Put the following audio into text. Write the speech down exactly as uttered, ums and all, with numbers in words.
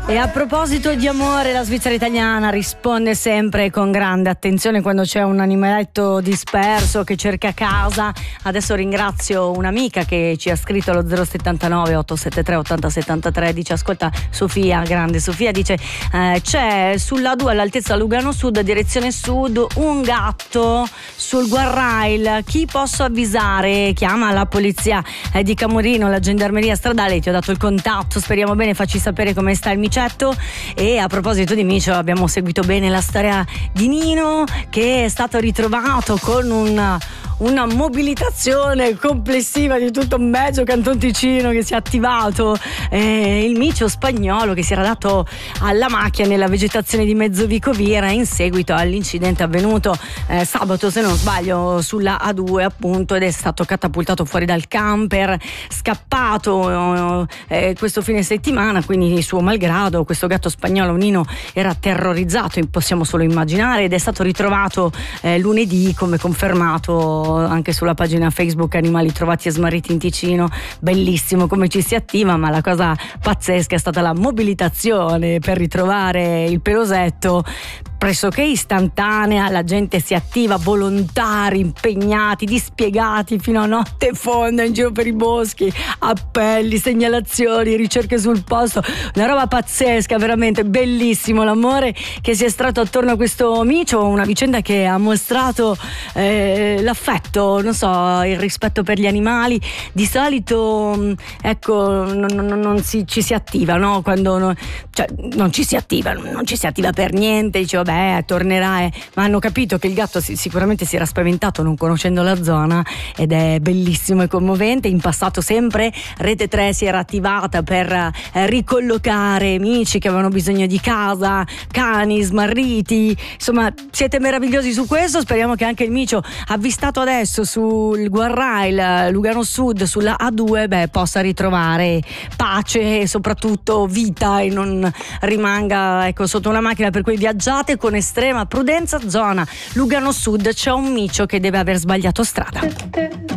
E a proposito di amore, la Svizzera italiana risponde sempre con grande attenzione quando c'è un animaletto disperso che cerca casa. Adesso ringrazio un'amica che ci ha scritto allo zero settantanove ottocentosettantatré ottanta settantatré, dice: ascolta Sofia, grande Sofia, dice eh, c'è sulla A due all'altezza Lugano Sud, direzione sud, un gatto sul guardrail, chi posso avvisare? Chiama la polizia eh, di Camorino, la gendarmeria stradale, ti ho dato il contatto, speriamo bene, facci sapere come sta il micetto. E a proposito di micio, abbiamo seguito bene la storia di Nino, che è stato ritrovato con una una mobilitazione complessiva di tutto un mezzo Canton Ticino che si è attivato, eh, il micio spagnolo che si era dato alla macchia nella vegetazione di Mezzovico Vira in seguito all'incidente avvenuto eh, sabato, se non sbaglio, sulla A due appunto, ed è stato catapultato fuori dal camper, scappato eh, questo fine settimana, quindi di suo malgrado. Questo gatto spagnolo Nino era terrorizzato, possiamo solo immaginare, ed è stato ritrovato eh, lunedì, come confermato anche sulla pagina Facebook Animali Trovati e Smarriti in Ticino. Bellissimo come ci si attiva, ma la cosa pazzesca è stata la mobilitazione per ritrovare il pelosetto pressoché istantanea. La gente si attiva, volontari impegnati, dispiegati fino a notte fonda in giro per i boschi, appelli, segnalazioni, ricerche sul posto, una roba pazzesca, veramente bellissimo l'amore che si è estratto attorno a questo micio, una vicenda che ha mostrato eh, l'affetto, non so, il rispetto per gli animali. Di solito ecco non, non, non si, ci si attiva, no? Quando no, cioè, non ci si attiva, non ci si attiva per niente, dicevo beh tornerà, eh. Ma hanno capito che il gatto si, sicuramente si era spaventato non conoscendo la zona, ed è bellissimo e commovente. In passato sempre Rete tre si era attivata per eh, ricollocare amici che avevano bisogno di casa, cani smarriti, insomma siete meravigliosi su questo. Speriamo che anche il micio avvistato adesso sul guardrail Lugano Sud sulla A due beh possa ritrovare pace e soprattutto vita e non rimanga ecco sotto una macchina. Per cui viaggiate con estrema prudenza. Zona Lugano Sud, c'è un micio che deve aver sbagliato strada.